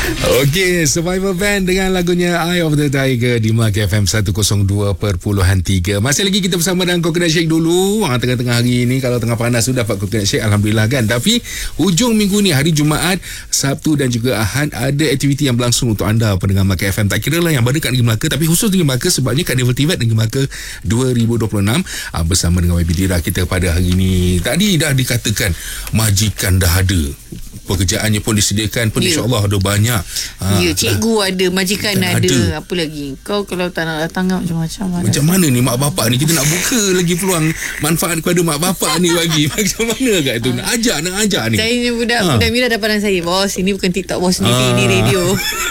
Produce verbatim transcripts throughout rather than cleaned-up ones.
Okey, Survivor Band dengan lagunya Eye of the Tiger di Mark F M seratus dua perpuluhan tiga. Masih lagi kita bersama dengan Coconut Shake dulu. Ha, tengah-tengah hari ni kalau tengah panas sudah dapat Coconut Shake, alhamdulillah kan. Tapi hujung minggu ni, hari Jumaat, Sabtu dan juga Ahad, ada aktiviti yang berlangsung untuk anda pendengar Mark F M. Tak kira lah yang berada kat Negeri Melaka, tapi khusus Negeri Melaka sebabnya Carnival T V E T Negeri Melaka dua ribu dua puluh enam ha, bersama dengan Y B Dira kita pada hari ni. Tadi dah dikatakan majikan dah ada, pekerjaannya pun disediakan pun, yeah. InsyaAllah ada banyak. Ha, ya, cikgu dah, ada, majikan ada. ada. Apa lagi? Kau kalau tak nak datang macam-macam. Macam mana ni mak bapak ni? Kita nak buka lagi peluang manfaat kepada mak bapak ni bagi. Macam mana kat tu? Nak ajak, nak ajak ni. Saya ni budak, ha. budak Mira dah pandang saya. Bos, ini bukan TikTok bos, ni ha. Ini radio.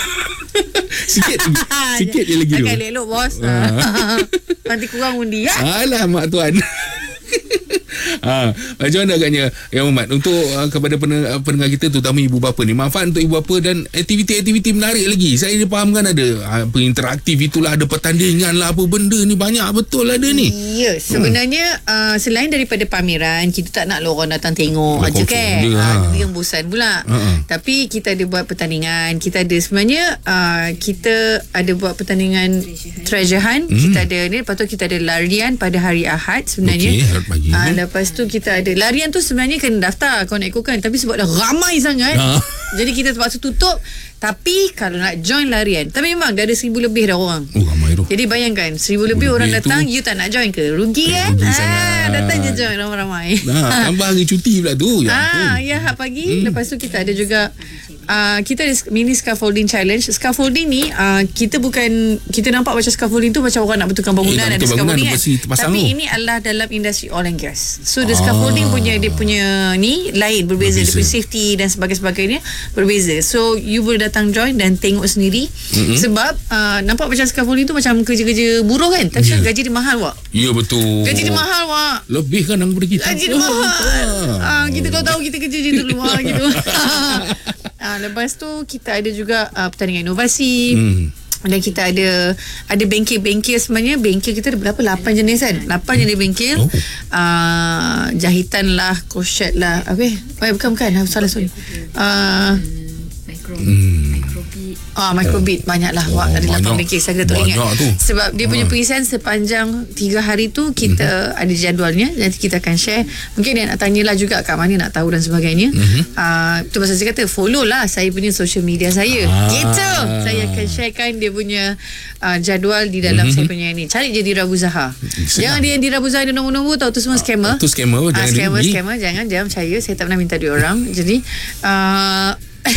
Sikit Sikit je lagi tu. Takkan elok bos. Ha. Nanti kurang undi ya. Alah mak tuan. Ha, macam mana agaknya Yang Muhammad untuk uh, kepada pendengar, pendengar kita, terutama ibu bapa ni, manfaat untuk ibu bapa dan aktiviti-aktiviti menarik lagi. Saya fahamkan ada apa interaktif itulah, ada pertandingan lah, apa benda ni banyak betul ada ni. Ya, sebenarnya hmm. uh, selain daripada pameran, kita tak nak orang datang tengok aja kan. Dia, ha. Dia yang bosan pula. Ha-ha. Tapi kita ada buat pertandingan, kita ada sebenarnya uh, kita ada buat pertandingan treasure hunt. Hmm. Kita ada ni, lepas tu kita ada larian pada hari Ahad sebenarnya. Okey, Ahad pagi. Uh, lepas tu kita ada larian tu sebenarnya kena daftar kau nak ikutkan, tapi sebab dah ramai sangat ha. Jadi kita terpaksa tutup. Tapi kalau nak join larian, tapi memang dah ada seribu lebih dah orang. Oh, ramai tu. Jadi bayangkan seribu lebih, lebih orang datang tu, you tak nak join ke? Rugi kan? Rugi ha, datang je join ramai-ramai. Nah, tambah hari cuti pula tu. Ya, ah, ya pagi. Hmm. Lepas tu kita ada juga Uh, kita ada mini scaffolding challenge. Scaffolding ni uh, kita bukan, kita nampak macam scaffolding tu macam orang nak betulkan bangunan, eh, ada scaffolding kan. Tapi tu. Ini adalah dalam industri oil and gas. So the ah. scaffolding punya, dia punya ni lain, berbeza, berbeza. Dia punya safety dan sebagainya berbeza. So you boleh datang join dan tengok sendiri. Mm-hmm. Sebab uh, nampak macam scaffolding tu macam kerja-kerja buruh kan, tapi yeah. gaji dia mahal wak. Ya, betul. Gaji dia mahal wak. Lebih kan daripada kita. Gaji dia mahal. Ah, kita kalau tahu kita kerja je dulu ah, gitu. Ah, lepas tu kita ada juga uh, pertandingan inovasi. Hmm. Dan kita ada ada bengkel-bengkel. Sebenarnya bengkel kita ada berapa? lapan jenis kan? lapan jenis bengkel. Oh. Uh, jahitan lah, crochet lah. Apa? Oh, bukan bukan. Salah sorry. Uh, hmm. Ah, microbeat banyak lah. Oh, ada lapan bengkel. Saya tak ingat tu. Sebab dia punya perisian sepanjang tiga hari tu kita mm-hmm. ada jadualnya. Nanti kita akan share. Mungkin dia nak tanyalah juga kat mana nak tahu dan sebagainya. Mm-hmm. uh, Itu pasal saya kata follow lah saya punya social media saya. Ah. Gitu. Saya akan sharekan dia punya uh, jadual di dalam mm-hmm. saya punya ni. Cari je Dira Buzaha. Jangan dia Dira Buzaha ada nombor-nombor tahu tu semua scammer. Itu scammer. Ah, scammer, scammer. Jangan, jangan percaya. Saya tak pernah minta duit orang. Jadi uh,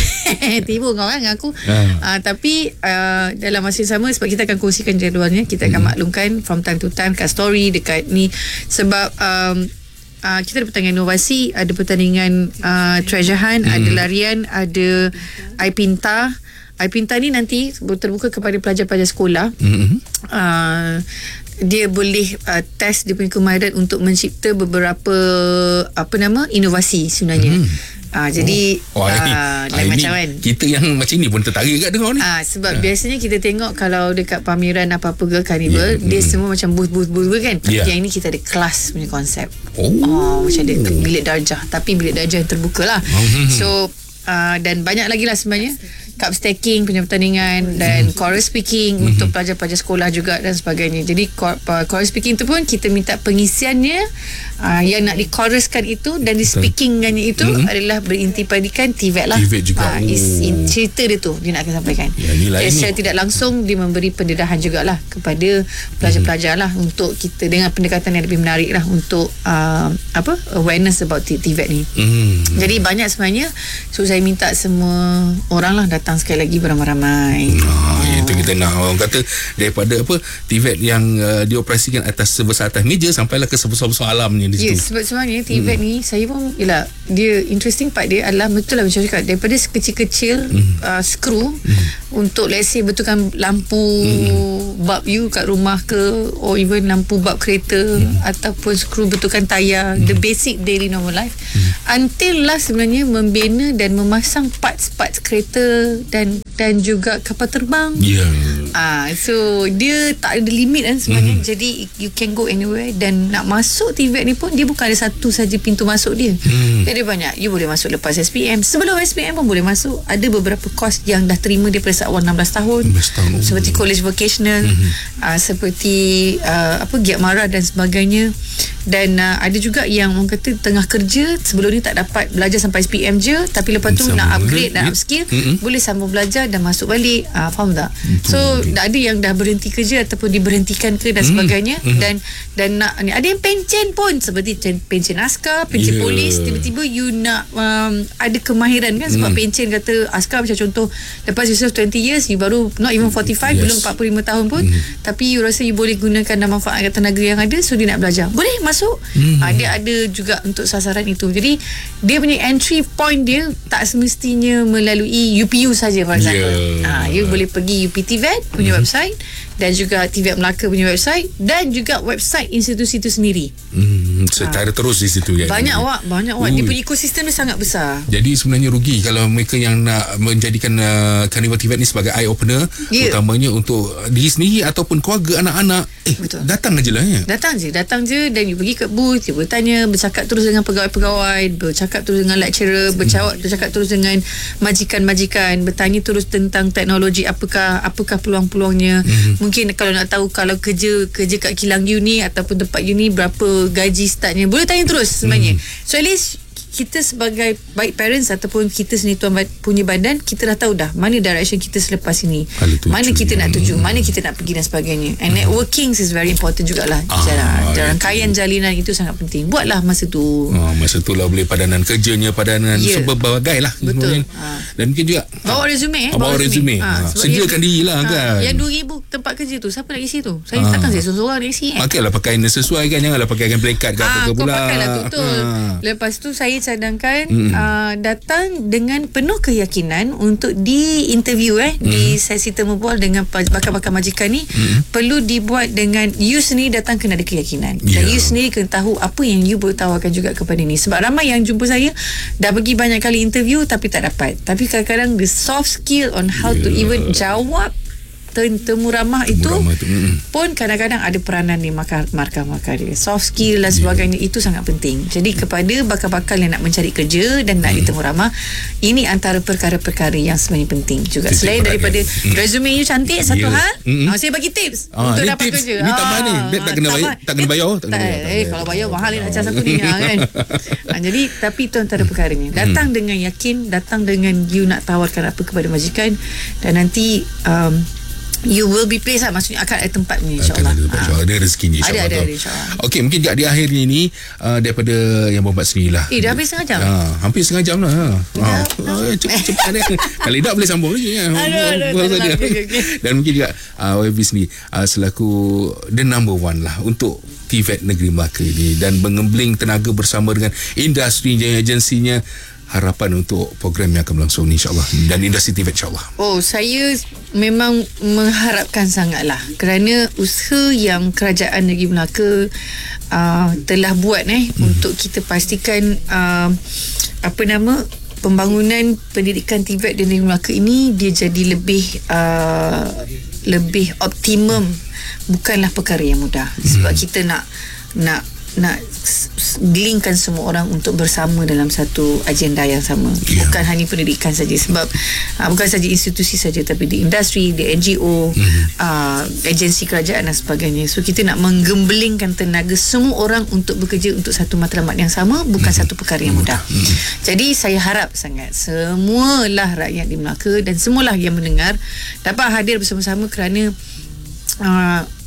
tiba kau kan dengan aku. uh. Uh, tapi uh, dalam masa yang sama, sebab kita akan kongsikan jadualnya, kita akan hmm. maklumkan from time to time kat story dekat ni. Sebab um, uh, kita ada pertandingan inovasi, ada pertandingan uh, treasure hunt, hmm. ada larian, ada iPinta. iPinta ni nanti terbuka kepada pelajar-pelajar sekolah. hmm. uh, Dia boleh uh, test dia punya kemahiran untuk mencipta beberapa apa nama inovasi sebenarnya. hmm. Ah, jadi oh. Oh, ah, lain macam kan. Kita yang macam ni pun tertarik kat dengar ni. Ah, sebab ah. biasanya kita tengok kalau dekat pameran apa-apa ke carnival, yeah. dia mm. semua macam booth-booth-booth kan. Tapi yeah. yang ini kita ada kelas punya konsep. Oh, oh macam ada bilik darjah, tapi bilik darjah yang terbuka lah. Mm-hmm. So uh, dan banyak lagi lah sebenarnya. Cup stacking punya pertandingan dan mm. chorus speaking mm-hmm. untuk pelajar-pelajar sekolah juga dan sebagainya. Jadi chorus speaking tu pun kita minta pengisiannya uh, yang nak di-choruskan itu dan di-speakingannya itu mm-hmm. adalah berintipadikan T V E T lah. T V E T juga. Uh, is in, cerita dia tu dia nak akan sampaikan. Ya, jadi secara tidak langsung dia memberi pendedahan jugalah kepada pelajar-pelajar lah untuk kita dengan pendekatan yang lebih menarik lah untuk uh, apa awareness about T V E T ni. Mm. Jadi banyak sebenarnya. So saya minta semua orang lah datang sekali lagi beramai-ramai. Ah, oh. Itu kita nak orang kata daripada apa T V E T yang uh, dioperasikan atas sebesar atas meja sampailah ke sebesar-besar alamnya di situ. Ya, sebab sebenarnya T V E T hmm. ni saya pun yalah, dia interesting part dia adalah betul lah macam cakap daripada sekecil-kecil hmm. uh, skru hmm. untuk let's say betulkan lampu mm-hmm. bulb you kat rumah ke, or even lampu bulb kereta mm-hmm. ataupun skru betulkan tayar, mm-hmm. the basic daily normal life, mm-hmm. until lah sebenarnya membina dan memasang parts-parts kereta dan dan juga kapal terbang. Yeah. Ah, so dia tak ada limit kan sebenarnya. Mm-hmm. Jadi you can go anywhere. Dan nak masuk T V E T ni pun dia bukan ada satu saja pintu masuk dia. Mm. Dia ada banyak. You boleh masuk lepas S P M, sebelum S P M pun boleh masuk. Ada beberapa course yang dah terima daripada awal enam belas tahun, enam belas tahun. Seperti college vocational, mm-hmm. uh, seperti uh, apa Giat Mara dan sebagainya. Dan uh, ada juga yang orang kata tengah kerja, sebelum ni tak dapat belajar sampai S P M je, tapi lepas tu nak upgrade, nak upskill, mm-hmm. boleh sambung belajar dan masuk balik. uh, Faham tak? Mm-hmm. So ada yang dah berhenti kerja ataupun diberhentikan ke dan sebagainya, mm-hmm. dan dan nak ni, ada yang pencen pun, seperti pencen askar, pencen yeah. polis. Tiba-tiba you nak um, ada kemahiran kan, sebab mm. pencen kata askar macam contoh, lepas you serve twenty years, you baru not even forty-five, yes. belum empat puluh lima tahun pun, mm. tapi you rasa you boleh gunakan dan manfaatkan tenaga yang ada, so dia nak belajar, boleh masuk. mm. uh, Dia ada juga untuk sasaran itu. Jadi dia punya entry point dia tak semestinya melalui U P U saja, for example. yeah. uh, You boleh pergi U P T V E T punya mm. website, dan juga T V E T Melaka punya website, dan juga website institusi itu sendiri. Hmm, setara ha. terus di situ kan. Banyak awak, banyak awak. Dia punya ekosistem dia sangat besar. Jadi sebenarnya rugi kalau mereka yang nak menjadikan uh, Carnival T V E T ni sebagai eye opener, yeah. utamanya untuk diri sendiri ataupun keluarga, anak-anak. Eh, betul. Datang aje lah ya. Datang je, datang je dan you pergi ke booth, you bertanya, bercakap terus dengan pegawai-pegawai, bercakap terus dengan lecturer, bercakap, bercakap terus dengan majikan-majikan, bertanya terus tentang teknologi, apakah apakah peluang-peluangnya. Mm-hmm. Mungkin kalau nak tahu kalau kerja kerja kat kilang you ni ataupun tempat you ni berapa gaji startnya, boleh tanya terus sebenarnya. Hmm. So at least kita sebagai baik parents ataupun kita sendiri tuan punya badan, kita dah tahu dah mana direction kita selepas ini, mana kita nak tuju, mana kita nak pergi dan sebagainya. And networking is very important jugalah. ah, Rangkaian jalinan itu sangat penting. Buatlah masa tu. ah, Masa tu lah boleh padanan kerjanya, padanan yeah. berbagai lah. Betul. ah. Dan mungkin juga bawa resume eh, bawa, bawa resume, resume. Ah, sediakan diri lah, ah, kan. Yang dua ribu tempat kerja tu, siapa nak isi tu? Saya ah. takkan saya seorang nak isi. eh. Pakailah pakaian yang sesuai kan, janganlah pakaian plakat ke ah, apa ke pula. Kau pakailah betul. ah. Lepas tu saya cadangkan mm. uh, datang dengan penuh keyakinan untuk di-interview eh mm. di sesi temu bual dengan bakal-bakal majikan ni. mm. Perlu dibuat dengan you sendiri datang kena ada keyakinan, yeah. dan you sendiri kena tahu apa yang you boleh tawarkan juga kepada ni. Sebab ramai yang jumpa saya dah pergi banyak kali interview tapi tak dapat. Tapi kadang-kadang the soft skill on how yeah. to even jawab temu ramah itu, ramah itu mm. pun kadang-kadang ada peranan di markah-markah dia. Soft skill dan sebagainya, yeah. itu sangat penting. Jadi kepada bakal-bakal yang nak mencari kerja dan nak mm. ditemu ramah, ini antara perkara-perkara yang sebenarnya penting juga. Titik Selain daripada mm. resume you cantik, satu yeah. hal, mm. uh, saya bagi tips ah, untuk dapat tips. kerja. Ini tambah ni, ah, tak kena bayar, tak kena bayar, tak kena bayar. Eh, eh kalau bayar mahal ni nak cas aku ni kan. ah, jadi tapi itu antara perkaranya. Datang mm. dengan yakin, datang dengan you nak tawarkan apa kepada majikan, dan nanti um, you will be placed lah, maksudnya akan ada tempat ni, insyaAllah. Ada, ha. ada rezekinya, insyaAllah. Ada, ada, insyaAllah. Okey, mungkin juga di akhir ni uh, daripada yang berbuat sendiri lah. Eh, dah habis setengah jam? Ha, hampir setengah jam lah. Ha. Ha. Cepat-cepat dia. Kalau tak boleh sambung lagi. Ya. Aduh, aduh, aduh, aduh, okay, okay. Dan mungkin juga uh, Y B sendiri uh, selaku the number one lah untuk T V E T Negeri Melaka ini, dan mengembling tenaga bersama dengan industri agensinya. Harapan untuk program yang akan berlangsung ni, insyaAllah, dan industri T V E T, insyaAllah. Oh, saya memang mengharapkan sangatlah, kerana usaha yang Kerajaan Negeri Melaka uh, telah buat eh hmm. untuk kita pastikan uh, apa nama pembangunan pendidikan T V E T di Negeri Melaka ini dia jadi lebih uh, lebih optimum, bukanlah perkara yang mudah. Sebab hmm. kita nak nak nak gelingkan semua orang untuk bersama dalam satu agenda yang sama, yeah. bukan hanya pendidikan saja. Sebab uh, bukan saja institusi saja, tapi di industri, di N G O, mm-hmm. uh, agensi kerajaan dan sebagainya. So kita nak menggembelingkan tenaga semua orang untuk bekerja untuk satu matlamat yang sama, bukan mm-hmm. satu perkara yang mudah. Mm-hmm. Jadi saya harap sangat semualah rakyat di Melaka dan semualah yang mendengar dapat hadir bersama-sama, kerana uh,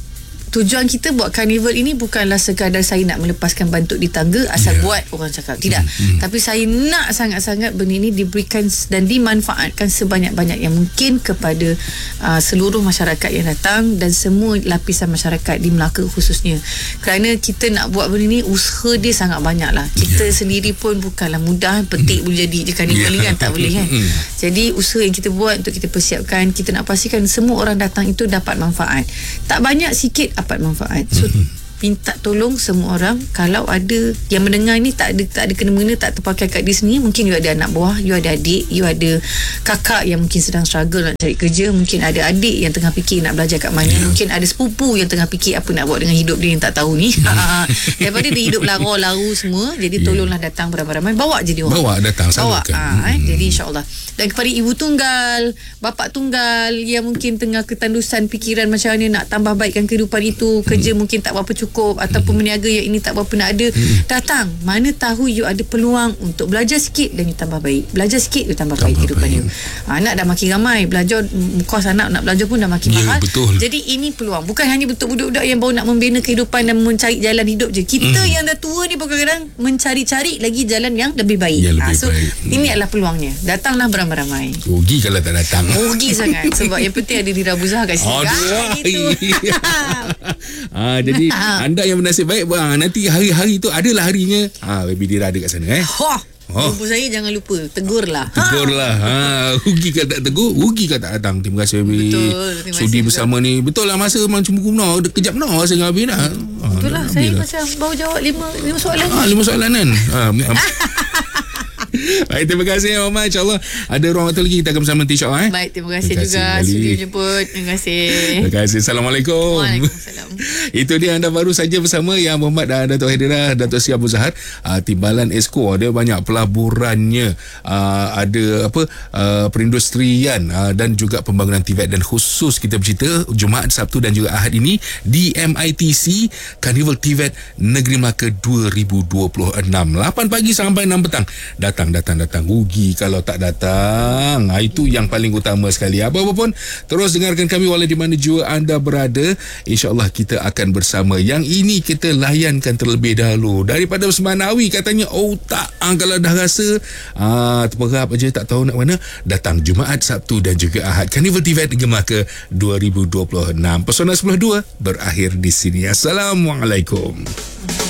tujuan kita buat karnival ini bukanlah sekadar saya nak melepaskan bantut di tangga asal yeah. buat orang cakap. Tidak. Hmm. Tapi saya nak sangat-sangat benda ini diberikan dan dimanfaatkan sebanyak-banyak yang mungkin kepada uh, seluruh masyarakat yang datang dan semua lapisan masyarakat di Melaka khususnya. Kerana kita nak buat benda ni, usaha dia sangat banyak lah. Kita yeah. sendiri pun bukanlah mudah petik boleh jadi je karnival yeah. ni kan, tak boleh kan. Jadi usaha yang kita buat untuk kita persiapkan, kita nak pastikan semua orang datang itu dapat manfaat. Tak banyak, sikit dapat manfaat. So minta tolong semua orang, kalau ada yang mendengar ni tak ada tak ada kena-mengena, tak terpakai kat dia sendiri, mungkin you ada anak buah, you ada adik, you ada kakak yang mungkin sedang struggle nak cari kerja, mungkin ada adik yang tengah fikir nak belajar kat mana, yeah. mungkin ada sepupu yang tengah fikir apa nak buat dengan hidup dia yang tak tahu ni. Daripada dia hidup laru-laru semua, jadi tolonglah datang beramai-ramai, bawa je dia orang. Bawa datang bawa. Kan. Ha, eh? Jadi insya-Allah. Dan kepada ibu tunggal, bapa tunggal yang mungkin tengah ketandusan fikiran macam mana nak tambah baikkan kehidupan itu, kerja hmm. mungkin tak berapa cukup ataupun hmm. meniaga yang ini tak berapa nak ada, hmm. datang. Mana tahu you ada peluang untuk belajar sikit dan you tambah baik. Belajar sikit you tambah, tambah baik kehidupan you. Ha, anak dah makin ramai, belajar kos anak nak belajar pun dah makin ya, mahal. Betul. Jadi ini peluang. Bukan hanya untuk budak-budak yang baru nak membina kehidupan dan mencari jalan hidup je. Kita hmm. yang dah tua ni kadang-kadang mencari-cari lagi jalan yang lebih baik. Ya, lebih ha, so baik. Hmm. ini adalah peluangnya. Datanglah beramai-ramai. Rugi kalau tak datang. Rugi sangat. Sebab yang penting ada Dira Buzah kat sini. Aduh. Ha, jadi anda yang bernasib baik, bang, nanti hari-hari tu adalah harinya. Ha, Baby Dira ada kat sana eh. Wah. Oh. Ibu saya jangan lupa tegurlah. Tegurlah. Ha, rugi kalau tak tegur, rugi kalau tak datang. Terima kasih Baby. Betul. Terima Sudi kasih bersama juga. Ni. Betul lah, masa memang cuma kumna, kejap nak rasa dengan Abi dah. Hmm. Betul lah, saya lah. Macam baru jawab lima lima soalan. Ha, lima soalan kan. Ha, baik, terima kasih Mama. InsyaAllah ada ruang waktu lagi kita akan bersama nanti, insyaAllah eh? Baik, terima kasih, terima kasih juga sudi jemput. Terima kasih. Terima kasih. Assalamualaikum. Waalaikumsalam. Itu dia, anda baru saja bersama Yang Muhammad dan Datuk Haidira, Datuk Sri Abu Zahar, uh, Timbalan Esko. Ada banyak pelaburannya, uh, ada apa uh, perindustrian uh, dan juga pembangunan T V E T, dan khusus kita bercerita Jumaat, Sabtu dan juga Ahad ini di M I T C Carnival T V E T Negeri Melaka dua ribu dua puluh enam, lapan pagi sampai enam petang. Datang datang datang rugi kalau tak datang. Ha, itu yang paling utama sekali. Apa-apa pun terus dengarkan kami walau di mana jua anda berada. InsyaAllah kita akan bersama. Yang ini kita layankan terlebih dahulu daripada Semanawi. Katanya oh tak, ha, kalau dah rasa ha, terperap aja tak tahu nak mana, datang Jumaat, Sabtu dan juga Ahad Carnival T V E T Negeri Melaka dua ribu dua puluh enam. Pesona sebelah dua berakhir di sini. Assalamualaikum.